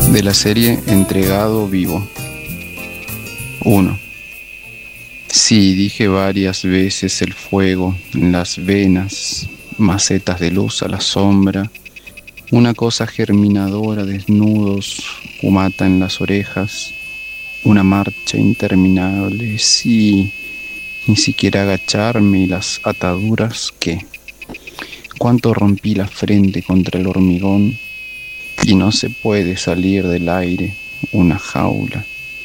de la serie Entregado Vivo. 1. Sí, dije varias veces el fuego en las venas, macetas de luz a la sombra, una cosa germinadora, desnudos, humata en las orejas, una marcha interminable, sí, ni siquiera agacharme y las ataduras que, cuánto rompí la frente contra el hormigón y no se puede salir del aire, una jaula.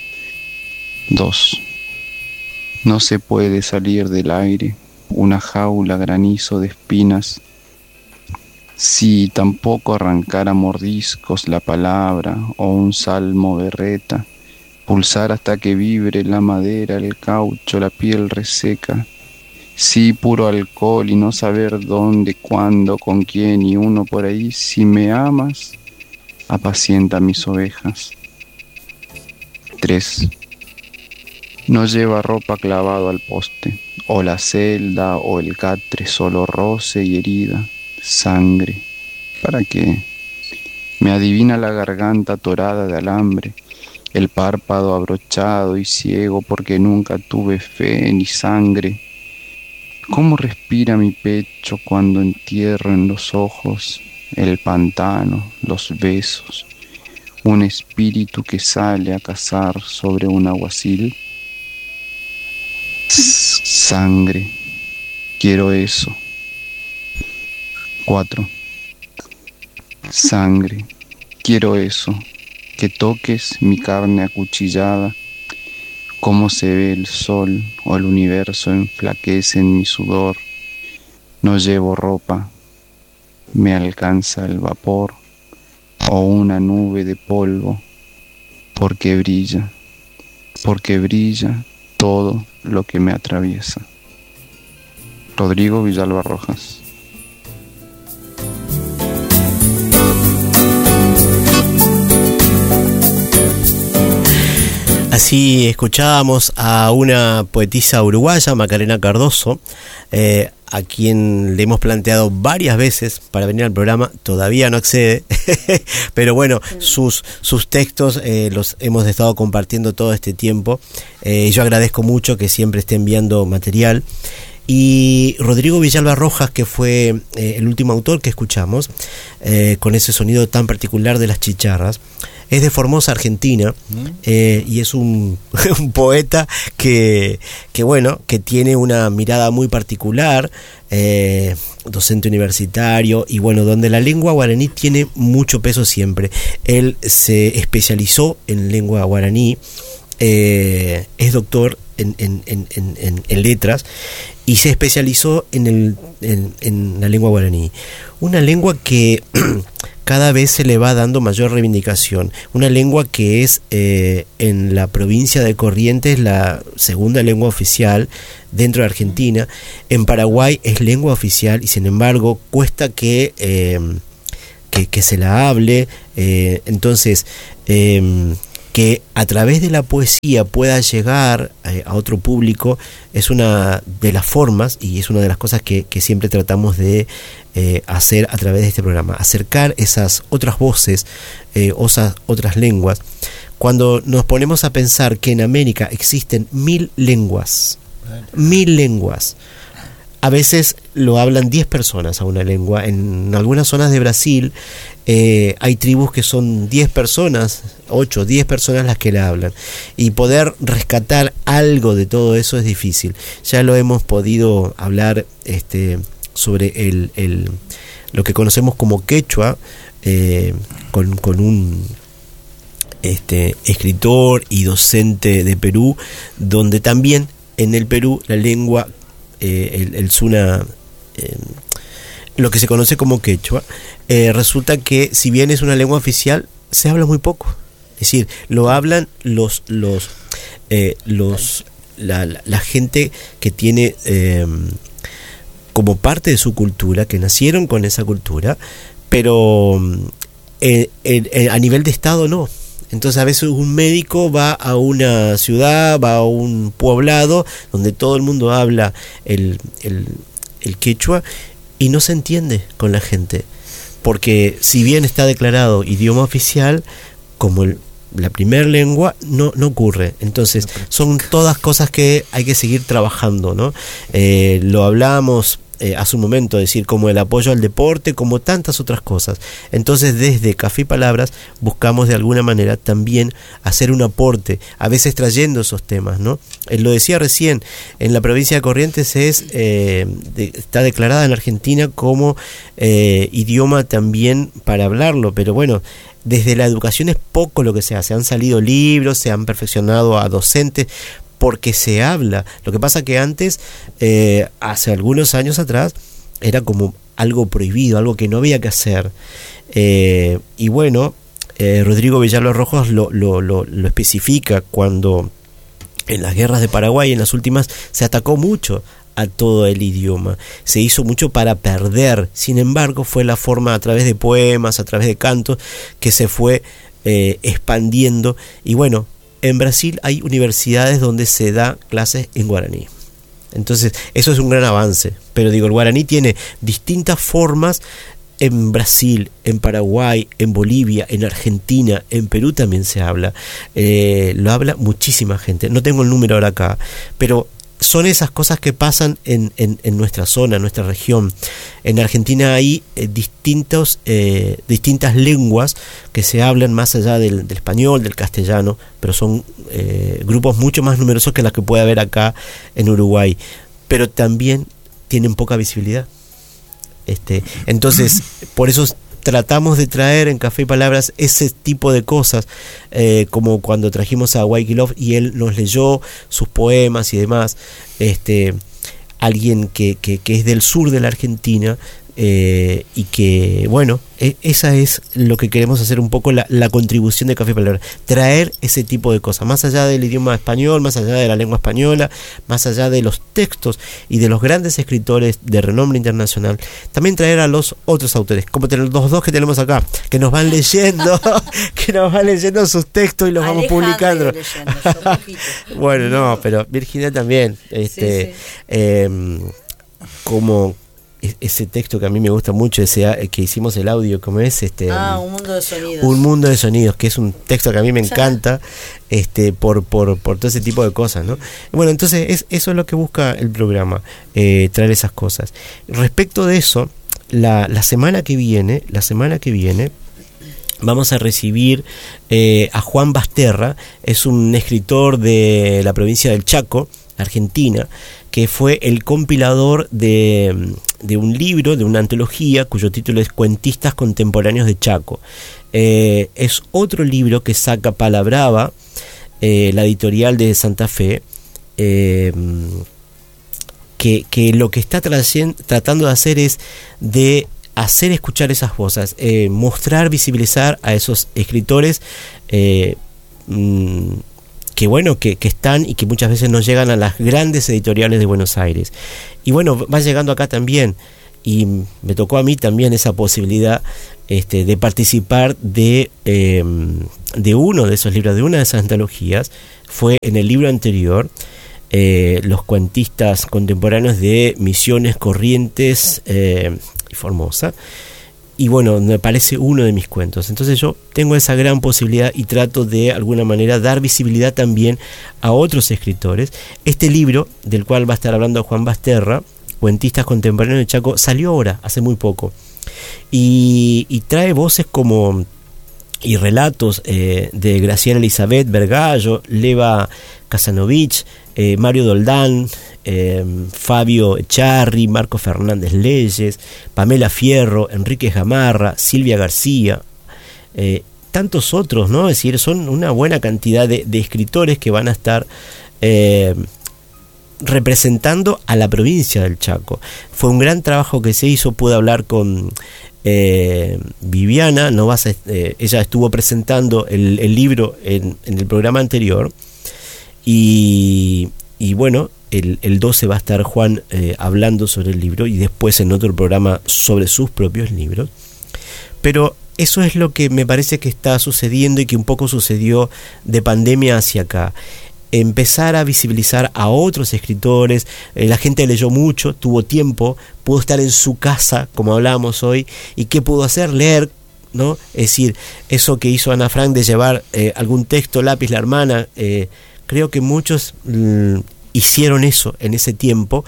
2. No se puede salir del aire, una jaula granizo de espinas. Si tampoco arrancar a mordiscos la palabra o un salmo berreta, pulsar hasta que vibre la madera, el caucho, la piel reseca. Sí, puro alcohol y no saber dónde, cuándo, con quién y uno por ahí. Si me amas, apacienta mis ovejas. 3. No lleva ropa clavado al poste, o la celda o el catre, solo roce y herida, sangre. ¿Para qué? Me adivina la garganta atorada de alambre, el párpado abrochado y ciego porque nunca tuve fe ni sangre. ¿Cómo respira mi pecho cuando entierro en los ojos el pantano, los besos, un espíritu que sale a cazar sobre un aguacil? Sangre, quiero eso. 4. Sangre, quiero eso, que toques mi carne acuchillada, cómo se ve el sol o el universo enflaquece en mi sudor. No llevo ropa, me alcanza el vapor o una nube de polvo, porque brilla todo lo que me atraviesa. Rodrigo Villalba Rojas. Así escuchábamos a una poetisa uruguaya, Macarena Cardoso, a quien le hemos planteado varias veces para venir al programa, todavía no accede, pero bueno, sus textos los hemos estado compartiendo todo este tiempo. Yo agradezco mucho que siempre esté enviando material. Y Rodrigo Villalba Rojas, que fue el último autor que escuchamos, con ese sonido tan particular de las chicharras, es de Formosa, Argentina, y es un poeta que tiene una mirada muy particular, docente universitario, y bueno, donde la lengua guaraní tiene mucho peso siempre. Él se especializó en lengua guaraní, es doctor en letras y se especializó en la lengua guaraní, una lengua que cada vez se le va dando mayor reivindicación, una lengua que es en la provincia de Corrientes la segunda lengua oficial dentro de Argentina. En Paraguay es lengua oficial y sin embargo cuesta que se la hable, entonces que a través de la poesía pueda llegar a otro público es una de las formas y es una de las cosas que siempre tratamos de hacer a través de este programa, acercar esas otras voces, otras lenguas. Cuando nos ponemos a pensar que en América existen 1000 lenguas, a veces lo hablan 10 personas a una lengua. En algunas zonas de Brasil hay tribus que son 10 personas, 8, 10 personas las que la hablan. Y poder rescatar algo de todo eso es difícil. Ya lo hemos podido hablar sobre lo que conocemos como quechua, con un escritor y docente de Perú, donde también en el Perú la lengua, el Suna, lo que se conoce como quechua, resulta que si bien es una lengua oficial, se habla muy poco. Es decir, lo hablan la gente que tiene como parte de su cultura, que nacieron con esa cultura, pero a nivel de Estado no. Entonces a veces un médico va a una ciudad, va a un poblado donde todo el mundo habla el quechua y no se entiende con la gente, porque si bien está declarado idioma oficial, como la primera lengua, no ocurre. Entonces son todas cosas que hay que seguir trabajando, ¿no? Lo hablamos hace un momento, decir, como el apoyo al deporte, como tantas otras cosas. Entonces desde Café y Palabras buscamos de alguna manera también hacer un aporte, a veces trayendo esos temas, ¿no? Lo decía recién, en la provincia de Corrientes está declarada en Argentina como idioma también para hablarlo, pero bueno, desde la educación es poco lo que se hace. Han salido libros, se han perfeccionado a docentes, porque se habla. Lo que pasa que antes, hace algunos años atrás, era como algo prohibido, algo que no había que hacer. Y bueno, Rodrigo Villalobos Rojos lo especifica cuando en las guerras de Paraguay, en las últimas, se atacó mucho a todo el idioma. Se hizo mucho para perder. Sin embargo, fue la forma, a través de poemas, a través de cantos, que se fue expandiendo. Y bueno, en Brasil hay universidades donde se da clases en guaraní. Entonces, eso es un gran avance. Pero digo, el guaraní tiene distintas formas en Brasil, en Paraguay, en Bolivia, en Argentina, en Perú también se habla. Lo habla muchísima gente. No tengo el número ahora acá, pero son esas cosas que pasan en nuestra zona, en nuestra región. En Argentina hay distintas lenguas que se hablan más allá del español, del castellano, pero son grupos mucho más numerosos que las que puede haber acá en Uruguay, pero también tienen poca visibilidad. Entonces, por eso tratamos de traer en Café y Palabras ese tipo de cosas, como cuando trajimos a Waiki Love y él nos leyó sus poemas y demás. Alguien que es del sur de la Argentina, y que, bueno, esa es lo que queremos hacer un poco, la contribución de Café y Palabras, traer ese tipo de cosas, más allá del idioma español, más allá de la lengua española, más allá de los textos y de los grandes escritores de renombre internacional, también traer a los otros autores, como los dos que tenemos acá, que nos van leyendo sus textos y los vamos publicando. Bueno, no, pero Virginia también, sí. Como ese texto que a mí me gusta mucho, ese que hicimos el audio, ¿cómo es? Un mundo de sonidos. Un mundo de sonidos, que es un texto que a mí me encanta, por todo ese tipo de cosas, ¿no? Bueno, entonces eso es lo que busca el programa, traer esas cosas. Respecto de eso, la semana que viene vamos a recibir a Juan Basterra. Es un escritor de la provincia del Chaco, Argentina, que fue el compilador de un libro, de una antología cuyo título es Cuentistas Contemporáneos de Chaco. Es otro libro que saca Palabrava, la editorial de Santa Fe, que lo que está tratando de hacer es de hacer escuchar esas voces, mostrar, visibilizar a esos escritores que bueno, que están y que muchas veces no llegan a las grandes editoriales de Buenos Aires. Y bueno, va llegando acá también, y me tocó a mí también esa posibilidad de participar de uno de esos libros, de una de esas antologías. Fue en el libro anterior, Los cuentistas contemporáneos de Misiones, Corrientes y Formosa. Y bueno, me parece uno de mis cuentos. Entonces yo tengo esa gran posibilidad y trato de alguna manera dar visibilidad también a otros escritores. Este libro, del cual va a estar hablando Juan Basterra, Cuentistas Contemporáneos de Chaco, salió ahora, hace muy poco. Y trae voces como y relatos de Graciela Elizabeth Vergallo, Leva Casanovich, Mario Doldán, Fabio Echarri, Marco Fernández Leyes, Pamela Fierro, Enrique Gamarra, Silvia García, tantos otros, ¿no? Es decir, son una buena cantidad de escritores que van a estar representando a la provincia del Chaco. Fue un gran trabajo que se hizo. Pude hablar con Viviana Novas, ella estuvo presentando el libro en el programa anterior, y bueno, el 12 va a estar Juan hablando sobre el libro, y después en otro programa sobre sus propios libros. Pero eso es lo que me parece que está sucediendo y que un poco sucedió de pandemia hacia acá. Empezar a visibilizar a otros escritores. La gente leyó mucho, tuvo tiempo, pudo estar en su casa, como hablábamos hoy, y ¿qué pudo hacer? Leer ¿no? Es decir, eso que hizo Ana Frank de llevar algún texto, lápiz, la hermana, creo que muchos hicieron eso en ese tiempo.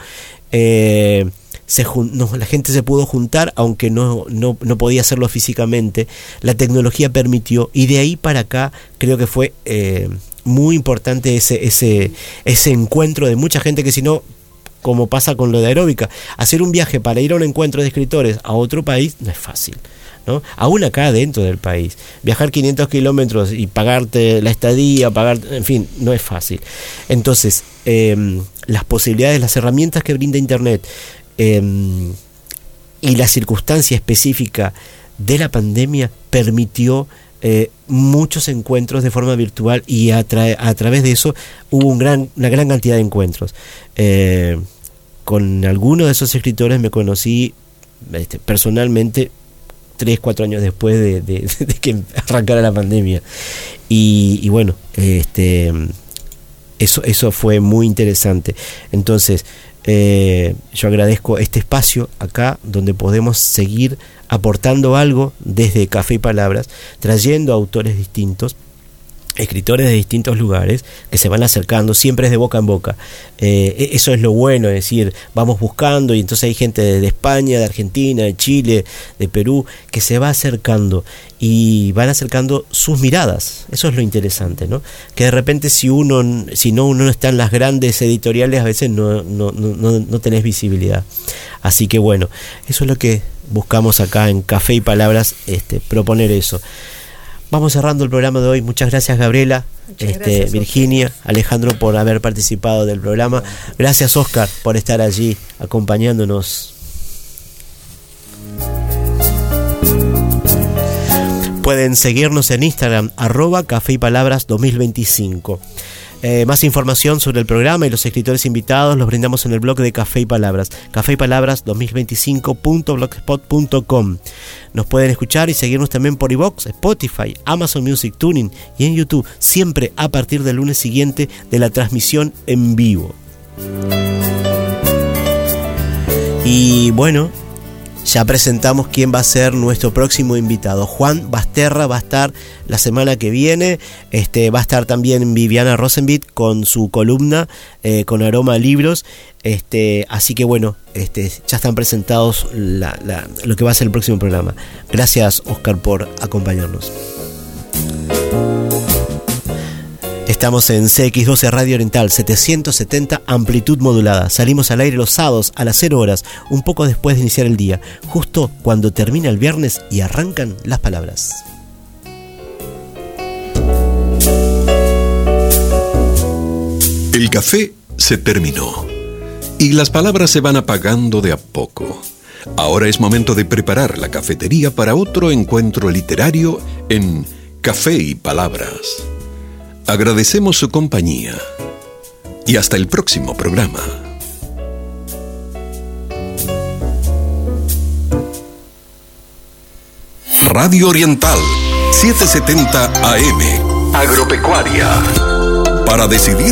La gente se pudo juntar, aunque no podía hacerlo físicamente. La tecnología permitió, y de ahí para acá creo que fue muy importante ese encuentro de mucha gente, que si no, como pasa con lo de aeróbica, hacer un viaje para ir a un encuentro de escritores a otro país no es fácil, ¿no? Aún acá dentro del país, viajar 500 kilómetros y pagarte la estadía, en fin, no es fácil. Entonces, las posibilidades, las herramientas que brinda Internet, y la circunstancia específica de la pandemia permitió muchos encuentros de forma virtual, y a través de eso hubo una gran cantidad de encuentros. Con algunos de esos escritores me conocí personalmente 3-4 años después de que arrancara la pandemia, y bueno, eso fue muy interesante. Entonces, yo agradezco este espacio acá donde podemos seguir aportando algo desde Café y Palabras, trayendo autores distintos, escritores de distintos lugares que se van acercando, siempre es de boca en boca. Eso es lo bueno, es decir, vamos buscando, y entonces hay gente de España, de Argentina, de Chile, de Perú, que se va acercando y van acercando sus miradas. Eso es lo interesante, ¿no? Que de repente si uno no está en las grandes editoriales, a veces no tenés visibilidad. Así que bueno, eso es lo que buscamos acá en Café y Palabras, proponer eso. Vamos cerrando el programa de hoy. Muchas gracias, Gabriela, gracias, Virginia, Alejandro, por haber participado del programa. Gracias, Oscar, por estar allí acompañándonos. Pueden seguirnos en Instagram, @Café y Palabras 2025. Más información sobre el programa y los escritores invitados los brindamos en el blog de Café y Palabras, cafeypalabras2025.blogspot.com. Nos pueden escuchar y seguirnos también por iVoox, Spotify, Amazon Music, Tuning y en YouTube, siempre a partir del lunes siguiente de la transmisión en vivo. Y bueno, ya presentamos quién va a ser nuestro próximo invitado. Juan Basterra va a estar la semana que viene. Va a estar también Viviana Rosenbit con su columna con Aroma a Libros. Así que bueno, ya están presentados lo que va a ser el próximo programa. Gracias, Oscar, por acompañarnos. Estamos en CX12 Radio Oriental 770 amplitud modulada. Salimos al aire los sábados a las 0 horas, un poco después de iniciar el día, justo cuando termina el viernes y arrancan las palabras. El café se terminó y las palabras se van apagando de a poco. Ahora es momento de preparar la cafetería para otro encuentro literario en Café y Palabras. Agradecemos su compañía y hasta el próximo programa. Radio Oriental 770 AM Agropecuaria. Para decidir